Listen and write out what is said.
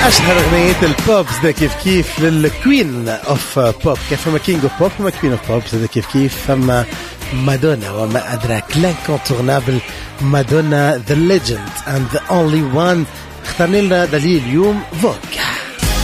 أشهر أغنية البوبز ده كيف كيف للكوين أوف بوب، كيف ما كينج أوف بوب فما كوين أوف بوب ده كيف كيف فما مادونا وما أدراك لانكونتورنابل مادونا the legend and the only one. اخترنا لنا دليل اليوم فوق.